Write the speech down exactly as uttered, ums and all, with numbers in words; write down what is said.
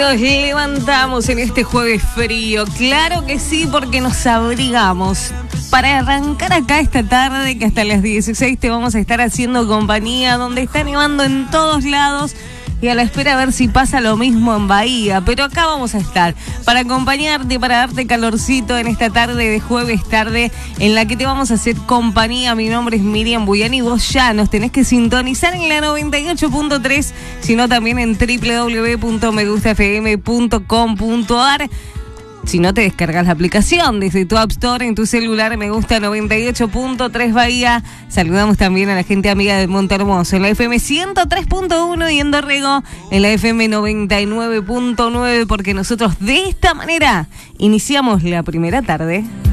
nos levantamos en este jueves frío. Claro que sí, porque nos abrigamos. Para arrancar acá esta tarde, que hasta las dieciséis te vamos a estar haciendo compañía, donde está nevando en todos lados. Y a la espera a ver si pasa lo mismo en Bahía. Pero acá vamos a estar para acompañarte, para darte calorcito en esta tarde de jueves tarde en la que te vamos a hacer compañía. Mi nombre es Miriam Buyani y vos ya nos tenés que sintonizar en la noventa y ocho punto tres, sino también en doble u doble u doble u punto me gusta f m punto com punto a r. Si no, te descargas la aplicación desde tu App Store en tu celular. Me gusta noventa y ocho punto tres Bahía. Saludamos también a la gente amiga de Montehermoso en la F M ciento tres punto uno y en Dorrego en la F M noventa y nueve punto nueve, porque nosotros de esta manera iniciamos la primera tarde.